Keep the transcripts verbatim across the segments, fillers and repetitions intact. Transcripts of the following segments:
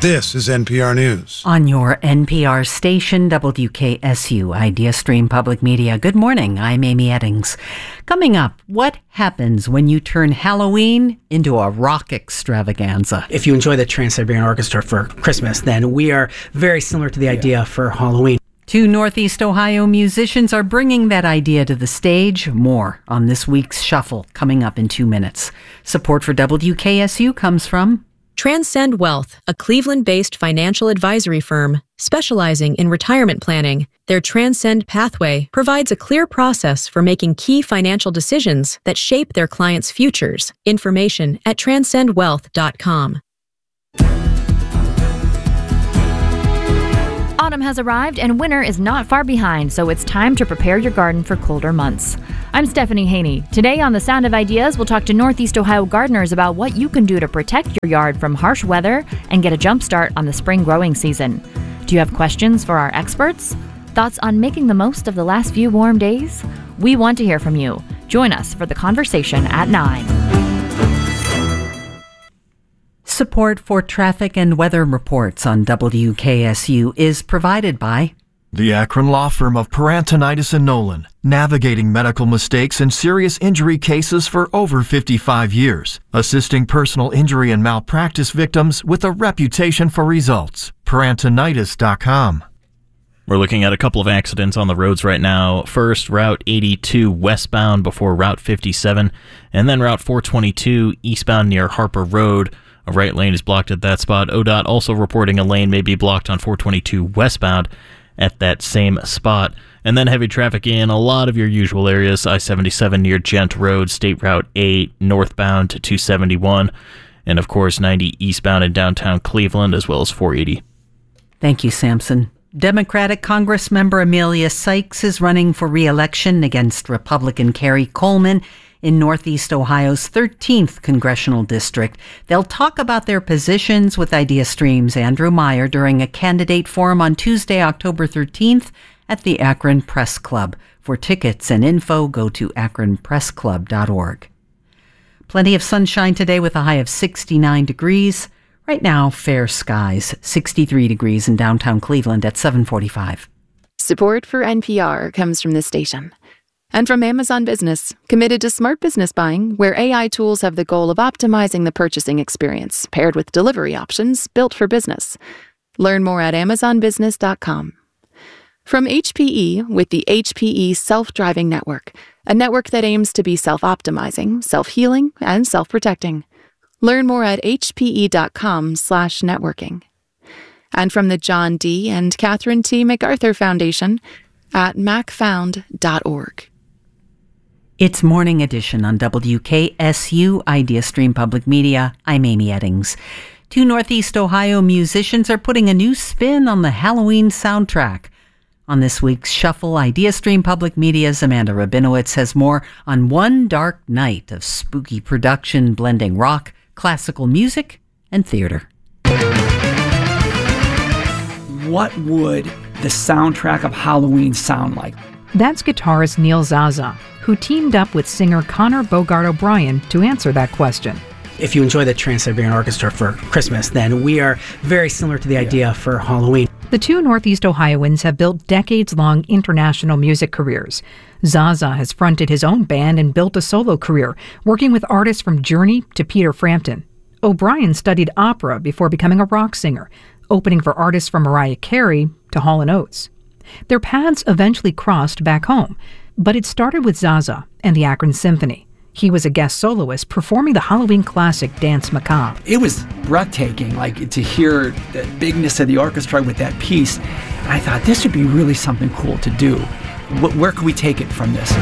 This is N P R News. On your N P R station, W K S U, Idea Stream Public Media. Good morning, I'm Amy Eddings. Coming up, what happens when you turn Halloween into a rock extravaganza? If you enjoy the Trans-Siberian Orchestra for Christmas, then we are very similar to the idea yeah. for Halloween. Two Northeast Ohio musicians are bringing that idea to the stage. More on this week's Shuffle coming up in two minutes. Support for W K S U comes from Transcend Wealth, a Cleveland-based financial advisory firm specializing in retirement planning. Their Transcend Pathway provides a clear process for making key financial decisions that shape their clients' futures. Information at transcend wealth dot com. Autumn has arrived and winter is not far behind, so it's time to prepare your garden for colder months. I'm Stephanie Haney. Today on The Sound of Ideas, we'll talk to Northeast Ohio gardeners about what you can do to protect your yard from harsh weather and get a jump start on the spring growing season. Do you have questions for our experts? Thoughts on making the most of the last few warm days? We want to hear from you. Join us for the conversation at nine. Support for traffic and weather reports on W K S U is provided by the Akron law firm of Parantonitis and Nolan, navigating medical mistakes and serious injury cases for over fifty-five years, assisting personal injury and malpractice victims with a reputation for results. Parantonitis dot com. We're looking at a couple of accidents on the roads right now. First, Route eighty-two westbound before Route fifty-seven, and then Route four twenty-two eastbound near Harper Road. A right lane is blocked at that spot. O D O T also reporting a lane may be blocked on four twenty-two westbound at that same spot. And then heavy traffic in a lot of your usual areas. I seventy-seven near Gent Road, State Route eight, northbound to two seventy-one. And of course, ninety eastbound in downtown Cleveland, as well as four eighty. Thank you, Samson. Democratic Congressmember Amelia Sykes is running for re-election against Republican Kerry Coleman in Northeast Ohio's thirteenth Congressional District. They'll talk about their positions with Idea Stream's Andrew Meyer during a candidate forum on Tuesday, October thirteenth at the Akron Press Club. For tickets and info, go to akron press club dot org. Plenty of sunshine today with a high of sixty-nine degrees. Right now, fair skies, sixty-three degrees in downtown Cleveland at seven forty-five. Support for N P R comes from this station. And from Amazon Business, committed to smart business buying, where A I tools have the goal of optimizing the purchasing experience, paired with delivery options built for business. Learn more at amazon business dot com. From H P E with the H P E Self-Driving Network, a network that aims to be self-optimizing, self-healing, and self-protecting. Learn more at h p e dot com slash networking. And from the John D. and Catherine T. MacArthur Foundation at mac found dot org. It's Morning Edition on W K S U, Idea Stream Public Media. I'm Amy Eddings. Two Northeast Ohio musicians are putting a new spin on the Halloween soundtrack. On this week's Shuffle, Idea Stream Public Media's Amanda Rabinowitz has more on one dark night of spooky production blending rock, classical music, and theater. What would the soundtrack of Halloween sound like? That's guitarist Neil Zaza, who teamed up with singer Connor Bogart O'Brien to answer that question. If you enjoy the Trans-Siberian Orchestra for Christmas, then we are very similar to the yeah. idea for Halloween. The two Northeast Ohioans have built decades-long international music careers. Zaza has fronted his own band and built a solo career, working with artists from Journey to Peter Frampton. O'Brien studied opera before becoming a rock singer, opening for artists from Mariah Carey to Hall and Oates. Their paths eventually crossed back home, but it started with Zaza and the Akron Symphony. He was a guest soloist performing the Halloween classic Danse Macabre. It was breathtaking, like to hear the bigness of the orchestra with that piece. I thought this would be really something cool to do. Where could we take it from this?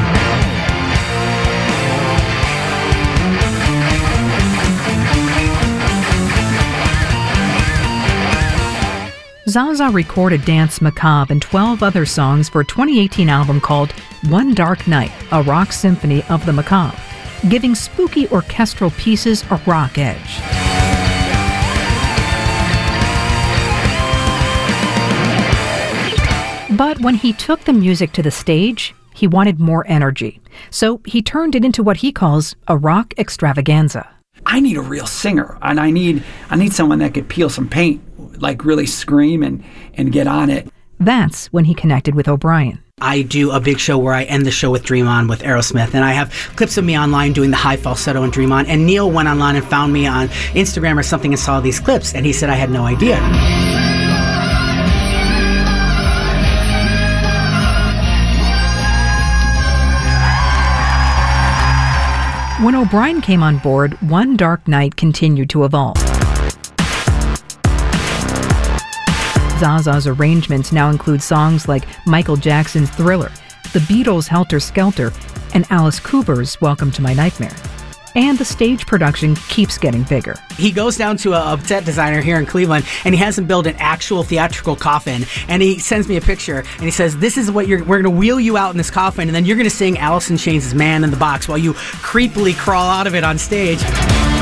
Zaza recorded Danse Macabre and twelve other songs for a twenty eighteen album called One Dark Night, a rock symphony of the macabre, giving spooky orchestral pieces a rock edge. But when he took the music to the stage, he wanted more energy. So he turned it into what he calls a rock extravaganza. I need a real singer, and I need I need someone that could peel some paint like really scream and, and get on it. That's when he connected with O'Brien. I do a big show where I end the show with Dream On with Aerosmith, and I have clips of me online doing the high falsetto and Dream On, and Neil went online and found me on Instagram or something and saw these clips, and he said I had no idea. When O'Brien came on board, One Dark Night continued to evolve. Zaza's arrangements now include songs like Michael Jackson's Thriller, the Beatles' Helter Skelter, and Alice Cooper's Welcome to My Nightmare. And the stage production keeps getting bigger. He goes down to a, a set designer here in Cleveland, and he has him build an actual theatrical coffin, and he sends me a picture, and he says, this is what you're, we're going to wheel you out in this coffin, and then you're going to sing Alice in Chains' Man in the Box while you creepily crawl out of it on stage.